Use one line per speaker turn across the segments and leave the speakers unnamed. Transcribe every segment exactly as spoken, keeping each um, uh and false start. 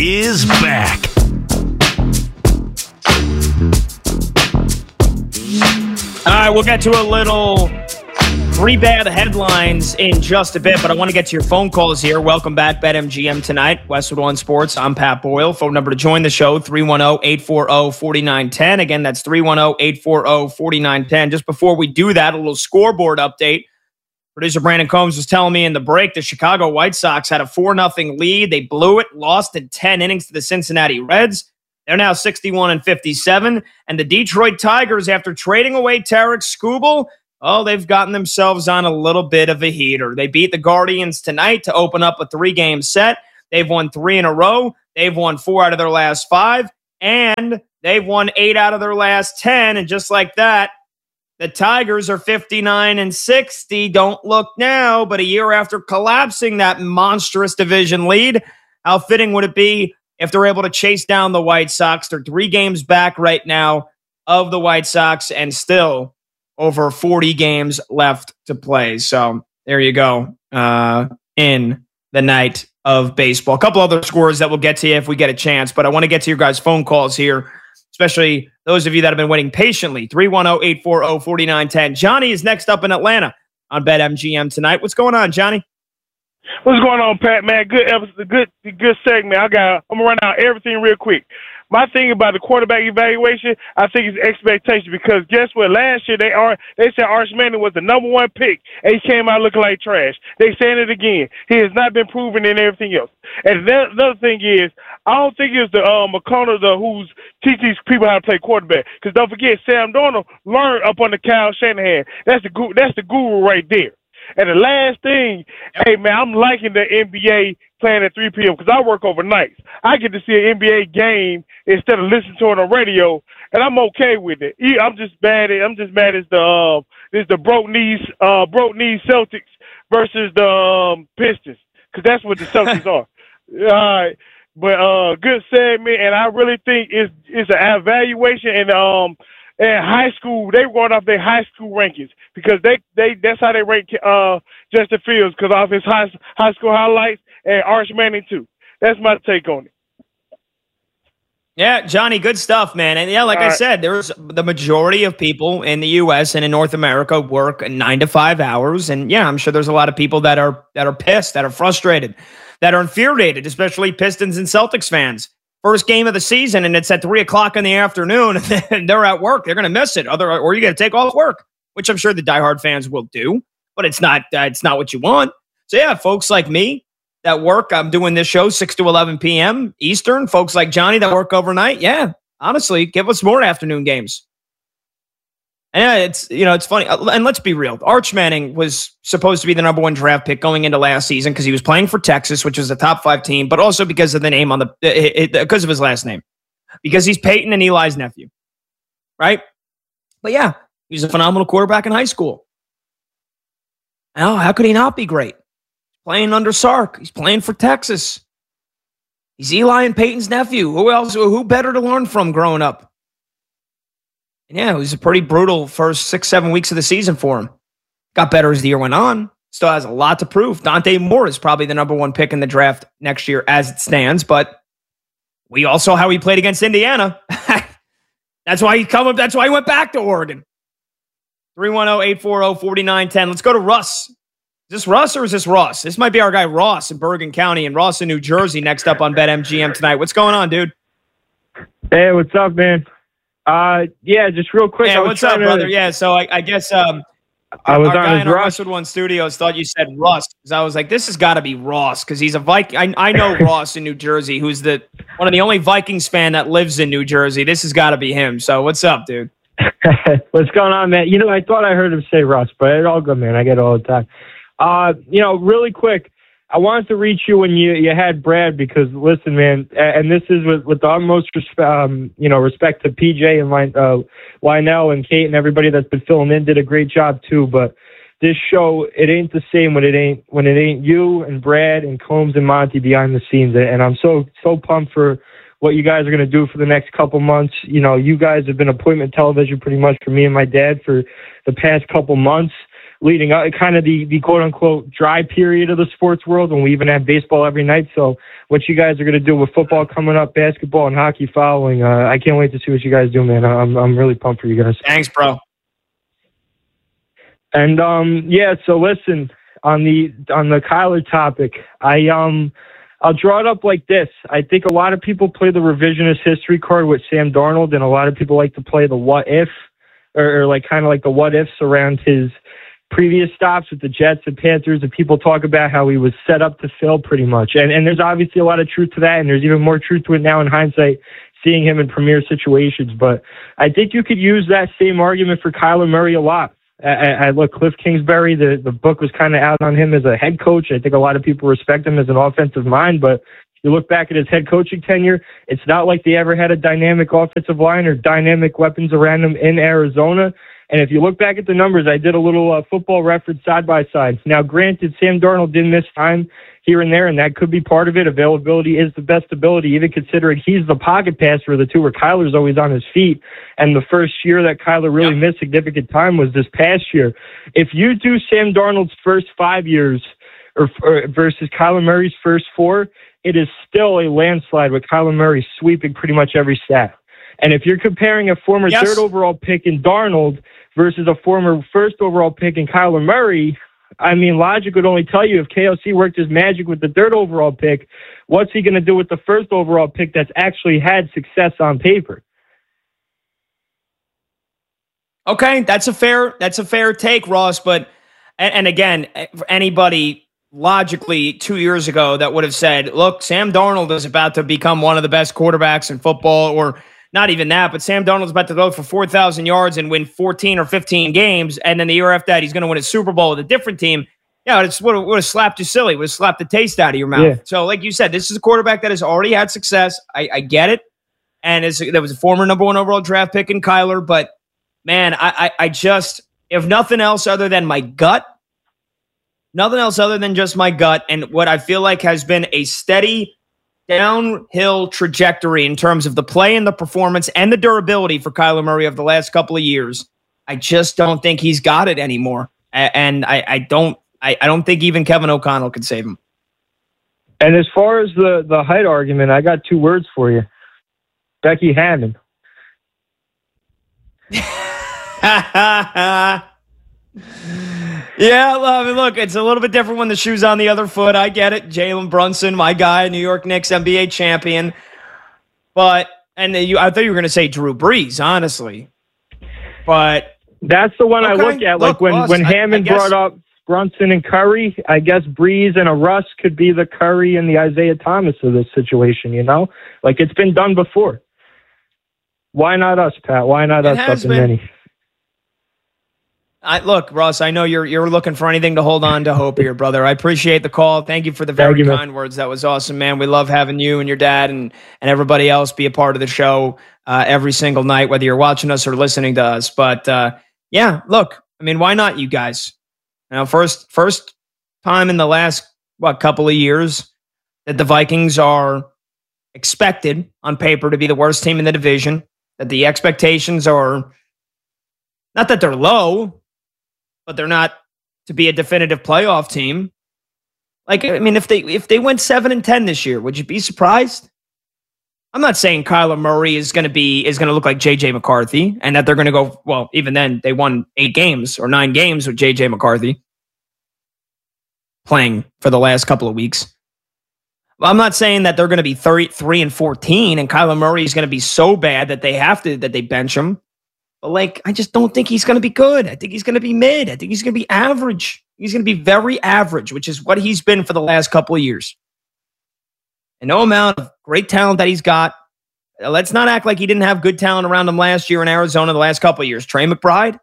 is back.
All right, we'll get to a little three bad headlines in just a bit, but I want to get to your phone calls here. Welcome back, BetMGM tonight, Westwood One Sports. I'm Pat Boyle. Phone number to join the show, three one zero, eight four zero, four nine one zero. Again, that's three one zero, eight four zero, four nine one zero. Just before we do that, a little scoreboard update. Producer Brandon Combs was telling me in the break the Chicago White Sox had a four nothing lead. They blew it, lost in ten innings to the Cincinnati Reds. They're now sixty-one and fifty-seven. And the Detroit Tigers, after trading away Tarek Skubal, oh, they've gotten themselves on a little bit of a heater. They beat the Guardians tonight to open up a three-game set. They've won three in a row. They've won four out of their last five. And they've won eight out of their last ten. And just like that, the Tigers are fifty-nine and sixty. Don't look now, but a year after collapsing that monstrous division lead, how fitting would it be if they're able to chase down the White Sox? They're three games back right now of the White Sox and still over forty games left to play. So there you go uh, in the night of baseball. A couple other scores that we'll get to you if we get a chance, but I want to get to your guys' phone calls here, especially those of you that have been waiting patiently. three one zero, eight four zero, four nine one zero. Johnny is next up in Atlanta on BetMGM tonight. What's going on, Johnny?
What's going on, Pat, man? Good episode, good good segment. I got I'm gonna run out everything real quick. My thing about the quarterback evaluation, I think it's expectation, because guess what? Last year they are they said Arch Manning was the number one pick, and he came out looking like trash. They saying it again. He has not been proven in everything else. And then another thing is, I don't think it's the uh, McConnell the who's teaching people how to play quarterback. Because don't forget, Sam Darnold learned up under Kyle Shanahan. That's the gu- that's the guru right there. And the last thing, hey, man, I'm liking the N B A playing at three p.m. because I work overnights. I get to see an N B A game instead of listening to it on the radio, and I'm okay with it. I'm just mad at I'm just mad as the uh, is the broke knees uh, broke knees Celtics versus the um, Pistons, because that's what the Celtics are. All right, but uh, good segment, and I really think it's it's an evaluation and um. And high school, they were going off their high school rankings, because they, they that's how they rank uh, Justin Fields, because off his high high school highlights, and Arch Manning too. That's my take on it.
Yeah, Johnny, good stuff, man. And yeah, like
All
I
right.
said, there's the majority of people in the U S and in North America work nine to five hours, and yeah, I'm sure there's a lot of people that are that are pissed, that are frustrated, that are infuriated, especially Pistons and Celtics fans. First game of the season, and it's at three o'clock in the afternoon, and they're at work. They're going to miss it. Other, or you got to take off work, which I'm sure the diehard fans will do, but it's not uh, it's not what you want. So yeah, folks like me that work, I'm doing this show six to eleven p.m. Eastern. Folks like Johnny that work overnight, yeah, honestly, give us more afternoon games. And yeah, it's, you know, it's funny. And let's be real. Arch Manning was supposed to be the number one draft pick going into last season because he was playing for Texas, which was a top five team, but also because of the name on the, it, it, because of his last name, because he's Peyton and Eli's nephew. Right. But yeah, he was a phenomenal quarterback in high school. Oh, how could he not be great? He's playing under Sark. He's playing for Texas. He's Eli and Peyton's nephew. Who else? Who better to learn from growing up? And yeah, it was a pretty brutal first six, seven weeks of the season for him. Got better as the year went on. Still has a lot to prove. Dante Moore is probably the number one pick in the draft next year as it stands, but we all saw how he played against Indiana. That's why he come up. That's why he went back to Oregon. three one zero, eight four zero, four nine one zero. Let's go to Russ. Is this Russ or is this Ross? This might be our guy Ross in Bergen County and Ross in New Jersey next up on BetMGM tonight. What's going on, dude?
Hey, what's up, man? Uh, yeah, just real quick.
Yeah, what's up, to, brother? Yeah, so I, I guess um,
I was
our
on
guy
his
in our
Russ.
Westwood One Studios thought you said Russ, because I was like, this has got to be Ross, because he's a Viking. I, I know Ross in New Jersey, who's the one of the only Vikings fan that lives in New Jersey. This has got to be him. So what's up, dude?
What's going on, man? You know, I thought I heard him say Russ, but it's all good, man. I get it all the time. Uh, you know, really quick, I wanted to reach you when you, you had Brad, because listen, man, and this is with, with the utmost respect, um, you know, respect to P J and Lin, uh, Lionel and Kate and everybody that's been filling in, did a great job too. But this show, it ain't the same when it ain't when it ain't you and Brad and Combs and Monty behind the scenes. And I'm so so pumped for what you guys are going to do for the next couple months. You know, you guys have been appointment television pretty much for me and my dad for the past couple months. leading up, kind of the, the quote-unquote dry period of the sports world when we even have baseball every night. So what you guys are going to do with football coming up, basketball and hockey following, uh, I can't wait to see what you guys do, man. I'm I'm really pumped for you guys.
Thanks, bro.
And, um, yeah, so listen, on the on the Kyler topic, I um I'll draw it up like this. I think a lot of people play the revisionist history card with Sam Darnold, and a lot of people like to play the what if, or, or like kind of like the what ifs around his previous stops with the Jets and Panthers, and people talk about how he was set up to fail pretty much. And and there's obviously a lot of truth to that, and there's even more truth to it now in hindsight, seeing him in premier situations. But I think you could use that same argument for Kyler Murray a lot. I, I look, Cliff Kingsbury, the, the book was kind of out on him as a head coach. I think a lot of people respect him as an offensive mind, but you look back at his head coaching tenure, it's not like they ever had a dynamic offensive line or dynamic weapons around him in Arizona. And if you look back at the numbers, I did a little uh, football reference side by side. Now, granted, Sam Darnold did miss time here and there, and that could be part of it. Availability is the best ability, even considering he's the pocket passer of the two, where Kyler's always on his feet. And the first year that Kyler really yep. missed significant time was this past year. If you do Sam Darnold's first five years or, or versus Kyler Murray's first four, it is still a landslide with Kyler Murray sweeping pretty much every stat. And if you're comparing a former yes. third overall pick in Darnold versus a former first overall pick in Kyler Murray, I mean, logic would only tell you if K L C worked his magic with the third overall pick, what's he going to do with the first overall pick that's actually had success on paper?
Okay, that's a fair that's a fair take, Ross. But and, and again, for anybody logically two years ago that would have said, "Look, Sam Darnold is about to become one of the best quarterbacks in football," or not even that, but Sam Darnold's about to go for four thousand yards and win fourteen or fifteen games, and then the year after that, he's going to win a Super Bowl with a different team. Yeah, it would have, would have slapped you silly. It would have slapped the taste out of your mouth. Yeah. So, like you said, this is a quarterback that has already had success. I, I get it. And it's, there was a former number one overall draft pick in Kyler, but, man, I, I, I just, if nothing else other than my gut, nothing else other than just my gut, and what I feel like has been a steady downhill trajectory in terms of the play and the performance and the durability for Kyler Murray of the last couple of years. I just don't think he's got it anymore. And I, I don't I, I don't think even Kevin O'Connell could save him.
And as far as the, the height argument, I got two words for you. Becky Hammond.
Yeah, I mean, look, it's a little bit different when the shoe's on the other foot. I get it. Jalen Brunson, my guy, New York Knicks N B A champion. But, and you, I thought you were going to say Drew Brees, honestly. But
that's the one okay. I look at. Like look, when, Ross, when Hammond I, I guess, brought up Brunson and Curry, I guess Brees and a Russ could be the Curry and the Isaiah Thomas of this situation, you know? Like, it's been done before. Why not us, Pat? Why not it us up in many?
I, look, Ross, I know you're you're looking for anything to hold on to hope here, brother. I appreciate the call. Thank you for the very you, kind man. words. That was awesome, man. We love having you and your dad and, and everybody else be a part of the show uh, every single night, whether you're watching us or listening to us. But, uh, yeah, look, I mean, why not you guys? You know, first, first time in the last, what, couple of years that the Vikings are expected on paper to be the worst team in the division, that the expectations are not that they're low, but they're not to be a definitive playoff team. Like, I mean, if they if they went seven and ten this year, would you be surprised? I'm not saying Kyler Murray is going to be is going to look like J J McCarthy, and that they're going to go. Well, even then, they won eight games or nine games with J J McCarthy playing for the last couple of weeks. I'm not saying that they're going to be thirty-three and fourteen, and Kyler Murray is going to be so bad that they have to that they bench him. But, like, I just don't think he's going to be good. I think he's going to be mid. I think he's going to be average. He's going to be very average, which is what he's been for the last couple of years. And no amount of great talent that he's got. Let's not act like he didn't have good talent around him last year in Arizona the last couple of years. Trey McBride.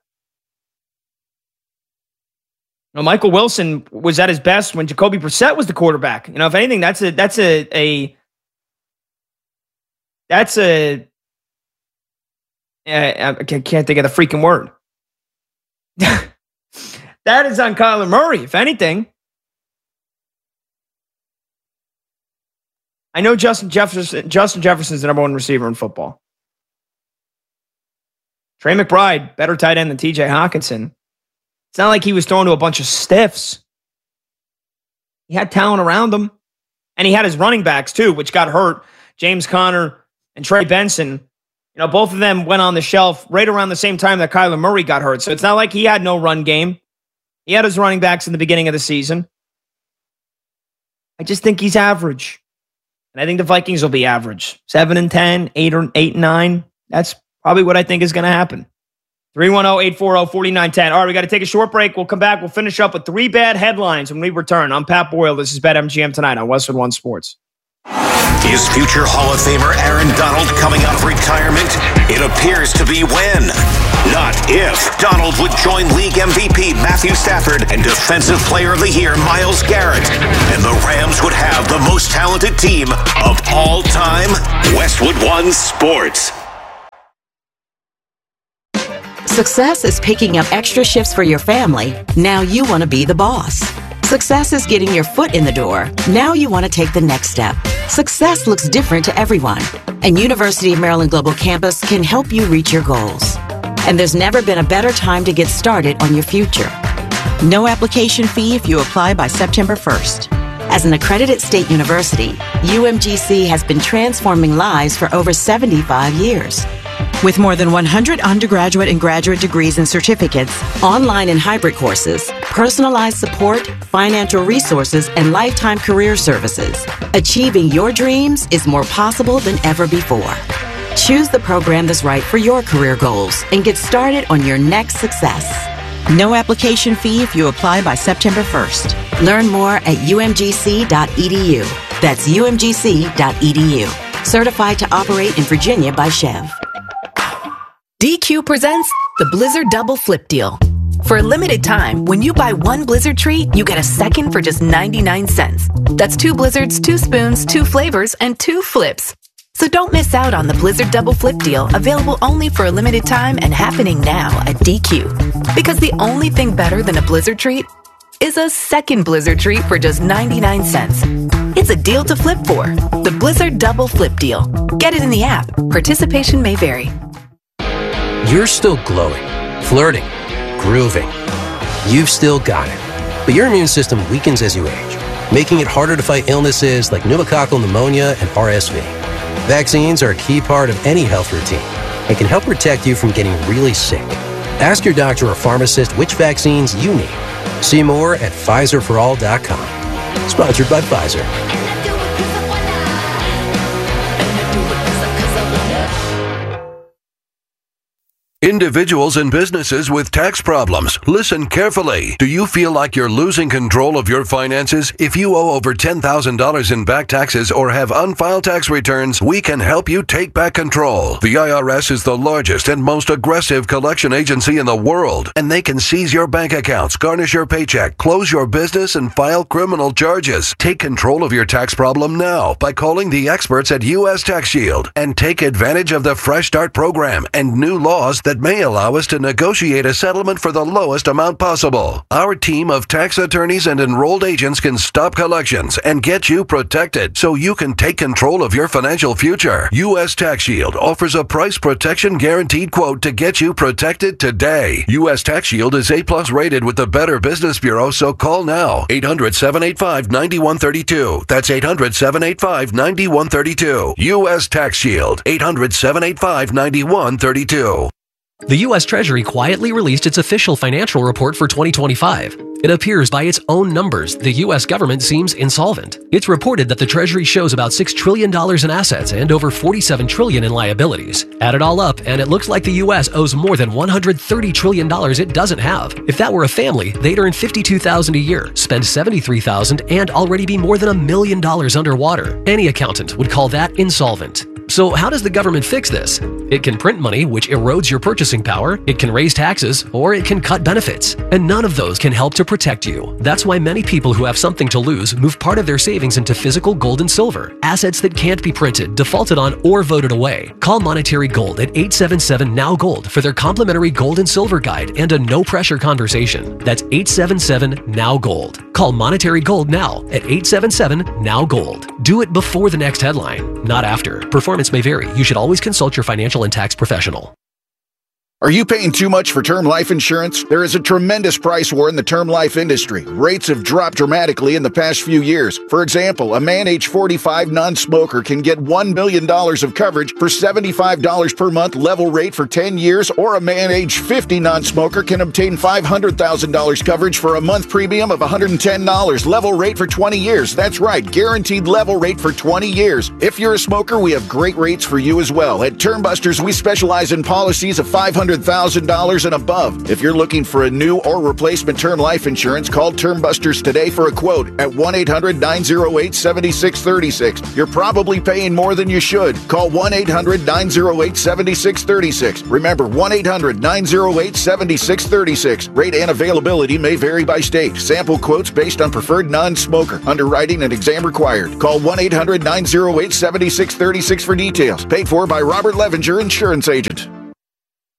No, Michael Wilson was at his best when Jacoby Brissett was the quarterback. You know, if anything, that's a that's a a that's a Uh, I can't think of the freaking word. That is on Kyler Murray, if anything. I know Justin Jefferson. Justin Jefferson's the number one receiver in football. Trey McBride, better tight end than T J Hawkinson. It's not like he was thrown to a bunch of stiffs. He had talent around him. And he had his running backs, too, which got hurt. James Conner and Trey Benson. You know, both of them went on the shelf right around the same time that Kyler Murray got hurt. So it's not like he had no run game. He had his running backs in the beginning of the season. I just think he's average. And I think the Vikings will be average. seven and ten, eight or eight and nine. That's probably what I think is going to happen. three one zero, eight four zero, four nine one zero. All right, we got to take a short break. We'll come back. We'll finish up with three bad headlines when we return. I'm Pat Boyle. This is BetMGM tonight on Westwood One Sports.
Is future Hall of Famer Aaron Donald coming out of retirement? It appears to be when, not if, Donald would join league M V P Matthew Stafford and Defensive Player of the Year Myles Garrett. And the Rams would have the most talented team of all time. Westwood One Sports.
Success is picking up extra shifts for your family. Now you want to be the boss. Success is getting your foot in the door. Now you want to take the next step. Success looks different to everyone, and University of Maryland Global Campus can help you reach your goals. And there's never been a better time to get started on your future. No application fee if you apply by September first. As an accredited state university, U M G C has been transforming lives for over seventy-five years. With more than one hundred undergraduate and graduate degrees and certificates, online and hybrid courses, personalized support, financial resources, and lifetime career services, achieving your dreams is more possible than ever before. Choose the program that's right for your career goals and get started on your next success. No application fee if you apply by September first. Learn more at U M G C dot E D U. That's U M G C dot E D U. Certified to operate in Virginia by Chev.
D Q presents the Blizzard Double Flip Deal. For a limited time, when you buy one Blizzard treat, you get a second for just ninety-nine cents. That's two Blizzards, two spoons, two flavors, and two flips. So don't miss out on the Blizzard Double Flip Deal, available only for a limited time and happening now at D Q. Because the only thing better than a Blizzard treat is a second Blizzard treat for just ninety-nine cents. It's a deal to flip for. The Blizzard Double Flip Deal. Get it in the app. Participation may vary.
You're still glowing, flirting, grooving. You've still got it. But your immune system weakens as you age, making it harder to fight illnesses like pneumococcal pneumonia and R S V. Vaccines are a key part of any health routine and can help protect you from getting really sick. Ask your doctor or pharmacist which vaccines you need. See more at Pfizer for all dot com. Sponsored by Pfizer.
Individuals and businesses with tax problems, listen carefully. Do you feel like you're losing control of your finances? If you owe over ten thousand dollars in back taxes or have unfiled tax returns, we can help you take back control. The I R S is the largest and most aggressive collection agency in the world, and they can seize your bank accounts, garnish your paycheck, close your business, and file criminal charges. Take control of your tax problem now by calling the experts at U S Tax Shield and take advantage of the Fresh Start program and new laws that that may allow us to negotiate a settlement for the lowest amount possible. Our team of tax attorneys and enrolled agents can stop collections and get you protected so you can take control of your financial future. U S Tax Shield offers a price protection guaranteed quote to get you protected today. U S Tax Shield is A plus rated with the Better Business Bureau, so call now. eight hundred, seven eight five, nine one three two. That's eight hundred, seven eight five, nine one three two. U S Tax Shield. eight hundred, seven eight five, nine one three two.
The U S Treasury quietly released its official financial report for twenty twenty-five. It appears by its own numbers, the U S government seems insolvent. It's reported that the Treasury shows about six trillion dollars in assets and over forty-seven trillion dollars in liabilities. Add it all up, and it looks like the U S owes more than one hundred thirty trillion dollars it doesn't have. If that were a family, they'd earn fifty-two thousand dollars a year, spend seventy-three thousand dollars, and already be more than a million dollars underwater. Any accountant would call that insolvent. So how does the government fix this? It can print money, which erodes your purchasing power, it can raise taxes, or it can cut benefits. And none of those can help to protect you. That's why many people who have something to lose move part of their savings into physical gold and silver, assets that can't be printed, defaulted on, or voted away. Call Monetary Gold at eight seven seven, N O W Gold for their complimentary gold and silver guide and a no-pressure conversation. That's eight seven seven, N O W Gold. Call Monetary Gold now at eight seven seven, N O W Gold. Do it before the next headline, not after. Performance may vary. You should always consult your financial and tax professional.
Are you paying too much for term life insurance? There is a tremendous price war in the term life industry. Rates have dropped dramatically in the past few years. For example, a man age forty-five non-smoker can get one million dollars of coverage for seventy-five dollars per month level rate for ten years, or a man age fifty non-smoker can obtain five hundred thousand dollars coverage for a month premium of one hundred ten dollars level rate for twenty years. That's right, guaranteed level rate for twenty years. If you're a smoker, we have great rates for you as well. At Termbusters, we specialize in policies of five hundred thousand dollars and above. If you're looking for a new or replacement term life insurance, call Termbusters today for a quote at one eight hundred nine oh eight seven six three six. You're probably paying more than you should. Call one eight hundred nine oh eight seven six three six. Remember, one eight hundred nine oh eight seven six three six. Rate and availability may vary by state. Sample quotes based on preferred non-smoker. Underwriting and exam required. Call one eight hundred nine oh eight seven six three six for details. Paid for by Robert Levinger, Insurance Agent.